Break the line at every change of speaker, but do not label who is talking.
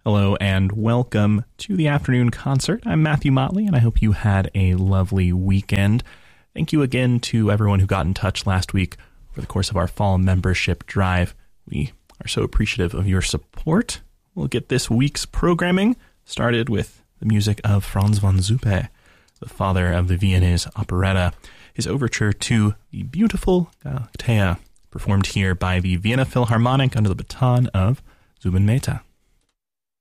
Hello and welcome to the afternoon concert. I'm Matthew Motley and I hope you had a lovely weekend. Thank you again to everyone who got in touch last week over the course of our fall membership drive. We are so appreciative of your support. We'll get this week's programming started with the music of Franz von Zuppe, the father of the Viennese operetta. His overture to the beautiful Galatea, performed here by the Vienna Philharmonic under the baton of Zubin Mehta.